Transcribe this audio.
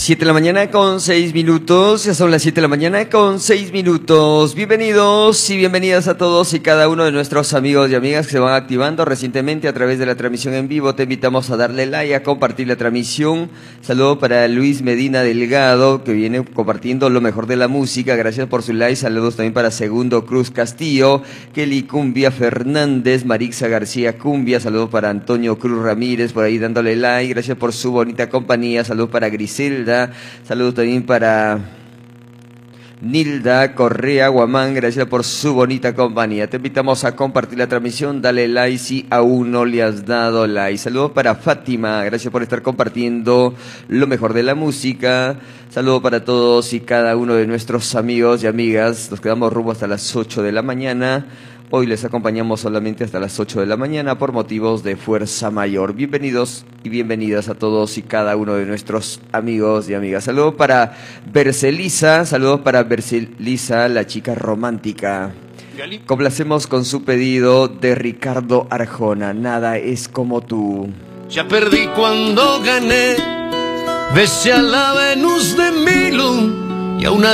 7 de la mañana con 6 minutos, ya son las 7 de la mañana con 6 minutos. Bienvenidos y bienvenidas a todos y cada uno de nuestros amigos y amigas que se van activando recientemente a través de la transmisión en vivo. Te invitamos a darle like, a compartir la transmisión. Saludo para Luis Medina Delgado, que viene compartiendo lo mejor de la música. Gracias por su like. Saludos también para Segundo Cruz Castillo, Kelly Cumbia Fernández, Marixa García Cumbia. Saludos para Antonio Cruz Ramírez, por ahí dándole like. Gracias por su bonita compañía. Saludos para Griselda. Saludos también para Nilda Correa Guamán, gracias por su bonita compañía. Te invitamos a compartir la transmisión, dale like si aún no le has dado like. Saludos para Fátima, gracias por estar compartiendo lo mejor de la música. Saludos para todos y cada uno de nuestros amigos y amigas. Nos quedamos rumbo hasta las 8 de la mañana. Hoy les acompañamos solamente hasta las 8 de la mañana por motivos de fuerza mayor. Bienvenidos y bienvenidas a todos y cada uno de nuestros amigos y amigas. Saludos para Bercelisa, la chica romántica. Complacemos con su pedido de Ricardo Arjona, Nada es como tú. Ya perdí cuando gané, besé a la Venus de Milo y a una